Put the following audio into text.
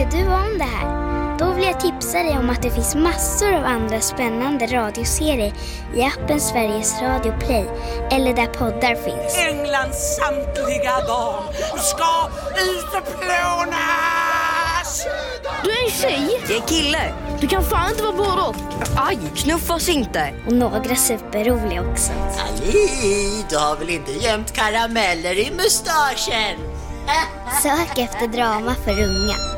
du om det här? Då vill jag tipsa dig om att det finns massor av andra spännande radioserier i appen Sveriges Radio Play eller där poddar finns. Englands samtliga dam ska utplånas! Du är en tjej! Jag är kille! Du kan fan inte vara både och. Aj, knuffas inte! Och några superroliga också. Ali, du har väl inte gömt karameller i mustaschen? Sök efter drama för unga.